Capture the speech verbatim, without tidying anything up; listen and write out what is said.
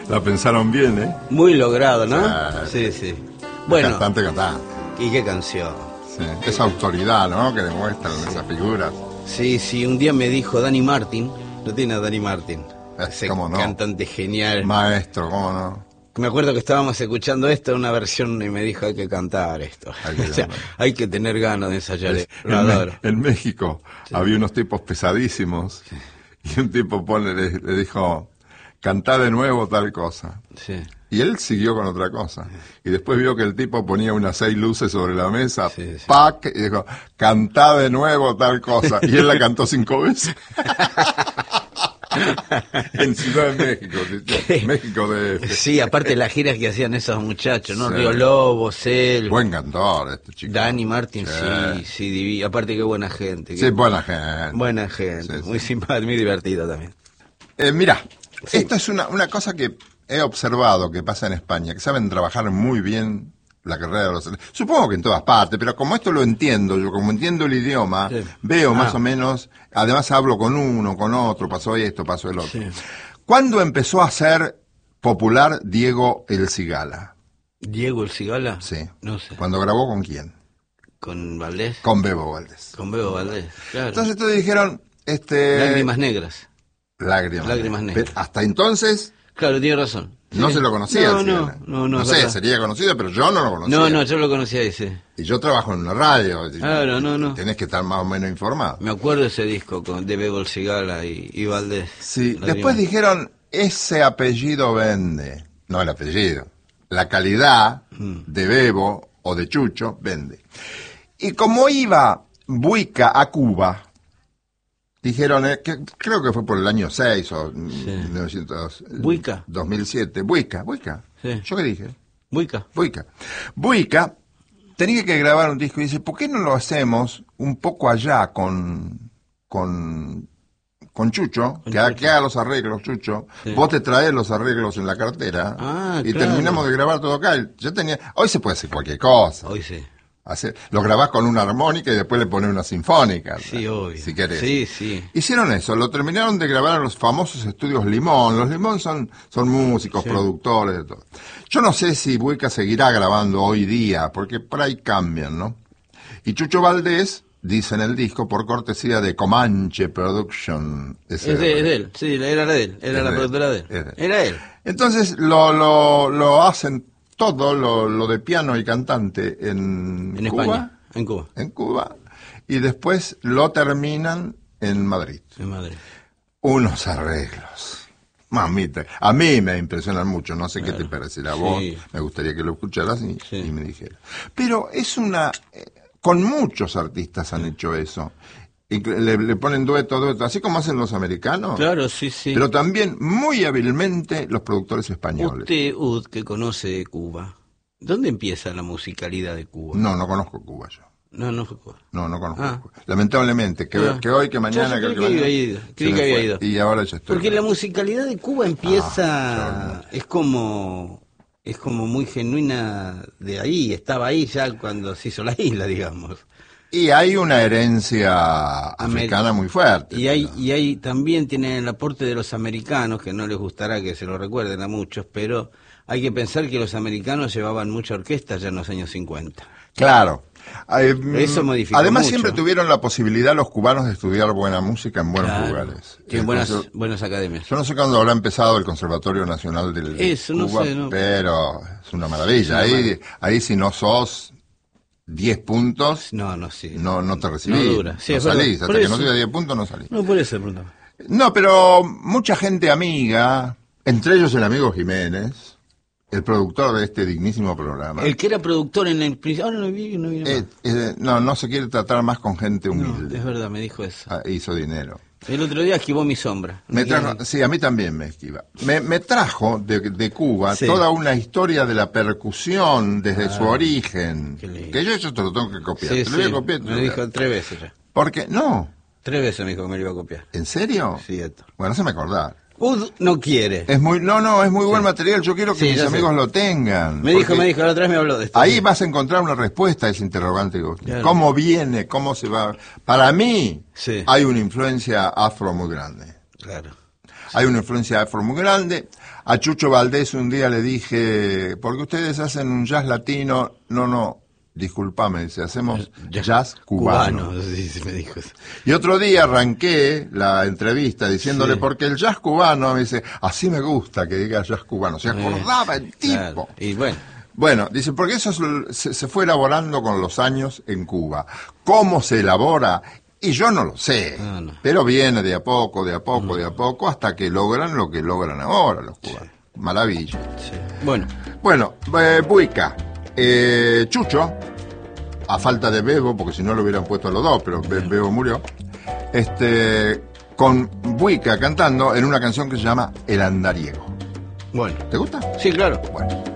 La pensaron bien, ¿eh? Muy logrado, ¿no? Sí, sí. sí. Bueno. Cantante, cantante. ¿Y qué canción? Sí. Esa autoridad, ¿no? Que demuestran sí. esas figuras. Sí, sí, un día me dijo Dani Martin, ¿no tiene a Dani Martin? Ese ¿Cómo no? Cantante genial. Maestro, ¿cómo no? Me acuerdo que estábamos escuchando esto, una versión, y me dijo, hay que cantar esto. Hay que, o sea, hay que tener ganas de ensayar. Es, Lo en, adoro. Me, en México sí. había unos tipos pesadísimos, sí. y un tipo pone, le, le dijo, cantá de nuevo tal cosa. Sí. Y él siguió con otra cosa. Y después vio que el tipo ponía unas seis luces sobre la mesa, sí, sí. ¡pac! Y dijo, cantá de nuevo tal cosa. Y él la cantó cinco veces. En Ciudad de México, ¿sí? México de... Sí, aparte de las giras que hacían esos muchachos, ¿no? Sí. Río Lobos, él... Buen cantor este chico. Dani Martin, sí, sí, sí divino. Aparte que buena gente. Sí, buena gente. Buena gente, sí, muy sí. simpática, muy divertida también. Eh, mira, sí. esto es una, una cosa que he observado que pasa en España, que saben trabajar muy bien la carrera de los... Supongo que en todas partes, pero como esto lo entiendo, yo como entiendo el idioma, sí. veo ah. más o menos, además hablo con uno, con otro, pasó esto, pasó el otro. Sí. ¿Cuándo empezó a ser popular Diego El Cigala? ¿Diego El Cigala? Sí. No sé. ¿Cuándo grabó con quién? ¿Con Valdés? Con Bebo Valdés. Con Bebo Valdés, claro. Entonces te dijeron... este Lágrimas negras. Lágrimas, Lágrimas negras. Pero hasta entonces... Claro, tiene razón. No sí. se lo conocía. No, no, no, no. No sé, sería conocido, pero yo no lo conocía. No, no, yo lo conocía ese. Y yo trabajo en una radio. Claro, no, no. Tenés que estar más o menos informado. Me acuerdo de ese disco con de Bebo El Cigala y, y Valdés. Sí, después dijeron, ese apellido vende. No el apellido. La calidad mm. de Bebo o de Chucho vende. Y como iba Buica a Cuba... Dijeron, eh, que creo que fue por el año seis o sí. mil novecientos... Buica. dos mil siete. Buica, Buica. Sí. ¿Yo qué dije? Buica. Buica. Buica tenía que grabar un disco y dice, ¿por qué no lo hacemos un poco allá con con, con Chucho? Con que, Chucho. que haga los arreglos, Chucho. Sí. Vos te traes los arreglos en la cartera ah, y claro. terminamos de grabar todo acá. Yo tenía, hoy se puede hacer cualquier cosa. Hoy sí. Hacer, lo grabás con una armónica y después le pones una sinfónica. Sí, ¿no? Obvio. Si querés. Sí, sí. Hicieron eso, lo terminaron de grabar en los famosos estudios Limón. Los Limón son, son músicos, sí. productores, de todo. Yo no sé si Buica seguirá grabando hoy día, porque por ahí cambian, ¿no? Y Chucho Valdés, dice en el disco, por cortesía de Comanche Production. Es de, es de él, sí, era de él, era la de productora de él. de él. Era él. Entonces lo, lo, lo hacen todo lo, lo de piano y cantante en, en Cuba, España, en Cuba, en Cuba, y después lo terminan en Madrid. En Madrid. Unos arreglos, mamita, a mí me impresionan mucho. No sé claro. qué te parecerá a vos. Sí. Me gustaría que lo escucharas y, sí. y me dijeras. Pero es una, eh, con muchos artistas han hecho eso. Y le, le ponen dueto, dueto, así como hacen los americanos. Claro, sí, sí. Pero también muy hábilmente los productores españoles. Usted, Ud, que conoce Cuba, ¿dónde empieza la musicalidad de Cuba? No, no conozco Cuba yo. No, no fue Cuba. No, no conozco ah. Cuba. Lamentablemente, que, ah. que hoy, que mañana, yo que, que, que había ido. Creí que había ido. Y ahora ya estoy. Porque la musicalidad de Cuba empieza, ah, es como... es como muy genuina de ahí, estaba ahí ya cuando se hizo la isla, digamos. Y hay una herencia africana muy fuerte. Y hay, y hay también tienen el aporte de los americanos, que no les gustará que se lo recuerden a muchos, pero hay que pensar que los americanos llevaban mucha orquesta ya en los años cincuenta. Claro. Eh, Eso modificó Además mucho. Siempre tuvieron la posibilidad los cubanos de estudiar buena música en buenos claro. lugares. Tienen buenas, buenas academias. Yo no sé cuándo habrá empezado el Conservatorio Nacional del Eso, Cuba, no sé, no. pero es una maravilla. Es una ahí, maravilla. ahí si no sos diez puntos, no, no, sí. no, no te recibís, no, dura. Sí, no salís, por hasta eso. que no te diez puntos no salís. No, por eso, pronto. No, pero mucha gente amiga, entre ellos el amigo Jiménez, el productor de este dignísimo programa. El que era productor en el principio, ahora no vi, no vi eh, eh, No, no se quiere tratar más con gente humilde. No, es verdad, me dijo eso. Ah, hizo dinero. El otro día esquivó mi sombra. Me trajo, sí, a mí también me esquiva. Me, me trajo de, de Cuba sí. toda una historia de la percusión desde ah, su origen. Que yo eso te lo tengo que copiar. Sí, te lo voy a copiar. Me lo dijo tres veces ya. Porque, no. Tres veces me dijo que me lo iba a copiar. ¿En serio? Sí, esto. Bueno, se me acordar. Ud no quiere. Es muy, no, no, es muy sí. buen material. Yo quiero que sí, mis amigos sé. lo tengan. Me dijo, me dijo, la otra vez me habló de esto. Ahí sí. vas a encontrar una respuesta a ese interrogante. Claro. ¿Cómo viene? ¿Cómo se va? Para mí, sí. hay una influencia afro muy grande. Claro. hay una influencia afro muy grande. A Chucho Valdés un día le dije, porque ustedes hacen un jazz latino, no, no, disculpame, dice, hacemos jazz, jazz cubano. cubano. Sí, sí, me dijo eso. Y otro día arranqué la entrevista diciéndole, sí. porque el jazz cubano, me dice, así me gusta que diga jazz cubano, se acordaba el tipo. Claro. Y bueno. Bueno, dice, porque eso se, se fue elaborando con los años en Cuba. ¿Cómo se elabora? Y yo no lo sé, no, no. pero viene de a poco, de a poco, no. de a poco, hasta que logran lo que logran ahora los cubanos. Sí. Maravilla. Sí. Bueno. Bueno, eh, Buica, eh, Chucho, a falta de Bebo, porque si no lo hubieran puesto a los dos, pero Be Bebo murió, este, con Buica cantando en una canción que se llama El Andariego. Bueno. ¿Te gusta? Sí, claro. Bueno.